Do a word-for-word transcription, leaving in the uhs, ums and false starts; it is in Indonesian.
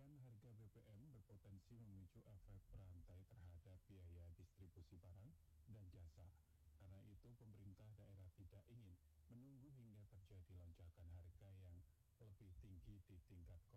Kenaikan harga B B M berpotensi memicu efek berantai terhadap biaya distribusi barang dan jasa. Karena itu, pemerintah daerah tidak ingin menunggu hingga terjadi lonjakan harga yang lebih tinggi di tingkat